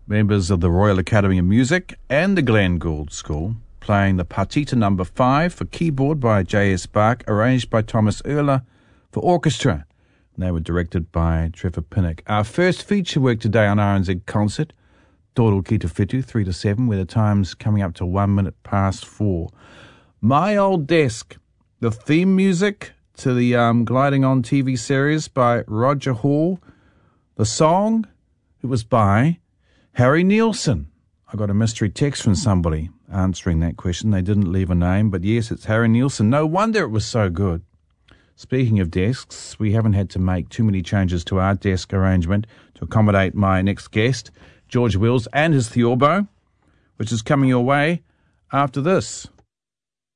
members of the Royal Academy of Music and the Glenn Gould School, playing the Partita No. 5 for keyboard by J.S. Bach, arranged by Thomas Erler for orchestra. And they were directed by Trevor Pinnock. Our first feature work today on RNZ Concert, Toro Ki Te Whetū, 3 to 7, where the time's coming up to 1 minute past 4. My Old Desk, the theme music to the Gliding On TV series by Roger Hall. The song, it was by Harry Nilsson. I got a mystery text from somebody answering that question. They didn't leave a name, but yes, it's Harry Nilsson. No wonder it was so good. Speaking of desks, we haven't had to make too many changes to our desk arrangement to accommodate my next guest, George Wills, and his Theorbo, which is coming your way after this.